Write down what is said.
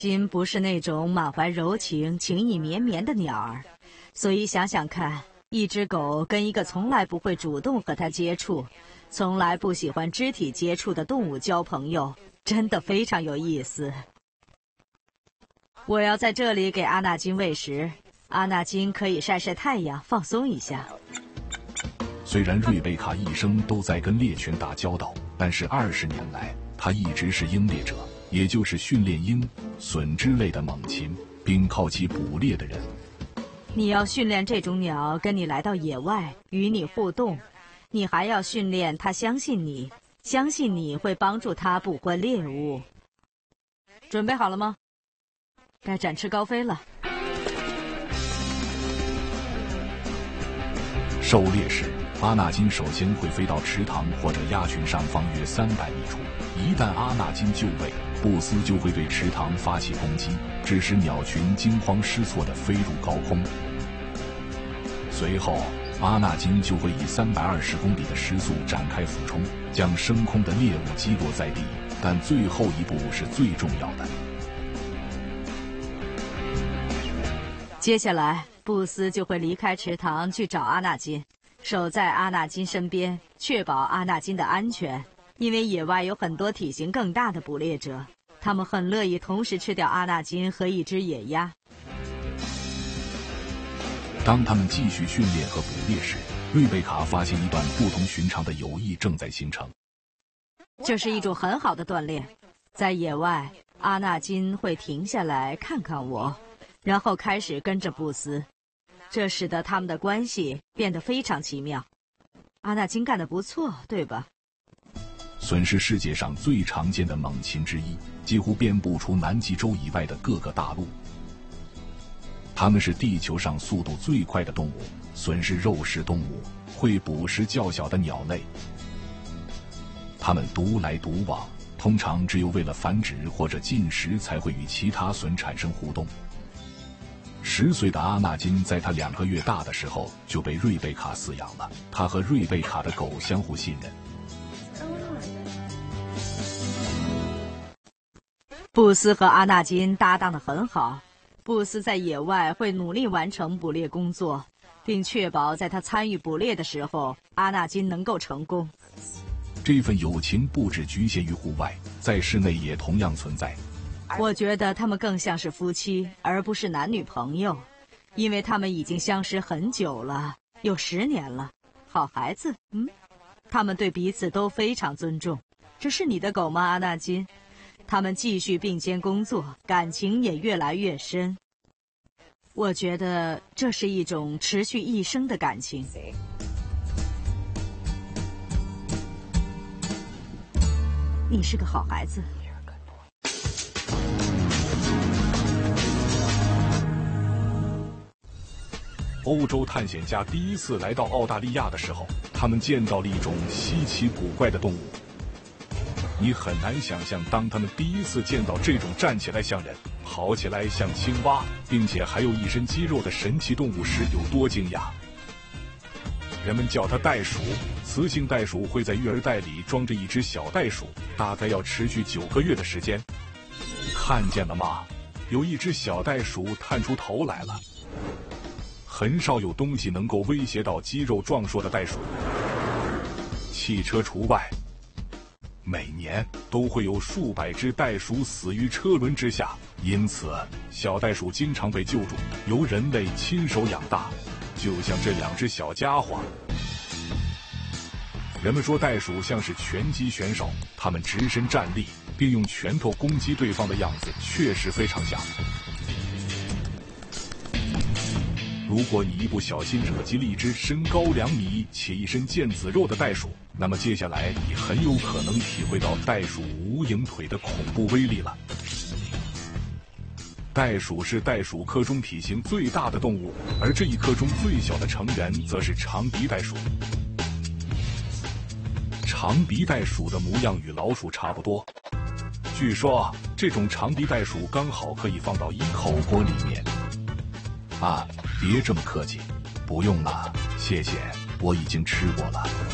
金不是那种满怀柔情、情意绵绵的鸟儿，所以想想看，一只狗跟一个从来不会主动和它接触、从来不喜欢肢体接触的动物交朋友，真的非常有意思。我要在这里给阿纳金喂食，阿纳金可以晒晒太阳，放松一下。 虽然瑞贝卡一生都在跟猎犬打交道，但是20年来，他一直是鹰猎者，也就是训练鹰、隼之类的猛禽，并靠其捕猎的人。 你要训练这种鸟跟你来到野外，与你互动，你还要训练它相信你，相信你会帮助它捕获猎物。准备好了吗？该展翅高飞了。 狩猎时，阿纳金首先会飞到池塘或者鸭群上方约300米处。一旦阿纳金就位，布斯就会对池塘发起攻击，致使鸟群惊慌失措地飞入高空。随后，阿纳金就会以320公里的时速展开俯冲，将升空的猎物击落在地。但最后一步是最重要的。 接下来，布斯就会离开池塘去找阿纳金，守在阿纳金身边，确保阿纳金的安全。因为野外有很多体型更大的捕猎者，他们很乐意同时吃掉阿纳金和一只野鸭。 当他们继续训练和捕猎时，瑞贝卡发现一段不同寻常的友谊正在形成。 这是一种很好的锻炼。在野外，阿纳金会停下来看看我，然后开始跟着布斯，这使得他们的关系变得非常奇妙。阿纳金干得不错，对吧？ 隼是世界上最常见的猛禽之一，几乎遍布除南极洲以外的各个大陆。它们是地球上速度最快的动物。隼是肉食动物，会捕食较小的鸟类。它们独来独往，通常只有为了繁殖或者进食才会与其他隼产生互动。10岁的阿纳金在他2个月大的时候就被瑞贝卡饲养了，他和瑞贝卡的狗相互信任。 布斯和阿纳金搭档得很好，布斯在野外会努力完成捕猎工作，并确保在他参与捕猎的时候，阿纳金能够成功。 这份友情不只局限于户外，在室内也同样存在。 我觉得他们更像是夫妻，而不是男女朋友，因为他们已经相识很久了，有10年了。好孩子，他们对彼此都非常尊重。这是你的狗吗，阿纳金？他们继续并肩工作，感情也越来越深。我觉得这是一种持续一生的感情。你是个好孩子。 欧洲探险家第一次来到澳大利亚的时候，他们见到了一种稀奇古怪的动物。你很难想象，当他们第一次见到这种站起来像人、跑起来像青蛙，并且还有一身肌肉的神奇动物时有多惊讶。人们叫它袋鼠，雌性袋鼠会在育儿袋里装着一只小袋鼠，大概要持续9个月的时间。看见了吗？有一只小袋鼠探出头来了。很少有东西能够威胁到肌肉壮硕的袋鼠，汽车除外。每年都会有数百只袋鼠死于车轮之下，因此小袋鼠经常被救助，由人类亲手养大，就像这2只小家伙。人们说袋鼠像是拳击选手，他们直身站立并用拳头攻击对方的样子确实非常像。如果你一不小心惹急了一只身高2米且一身腱子肉的袋鼠，那么接下来你很有可能体会到袋鼠无影腿的恐怖威力了。袋鼠是袋鼠科中体型最大的动物，而这一科中最小的成员则是长鼻袋鼠。长鼻袋鼠的模样与老鼠差不多，据说这种长鼻袋鼠刚好可以放到一口锅里面。啊，别这么客气，不用了，谢谢，我已经吃过了。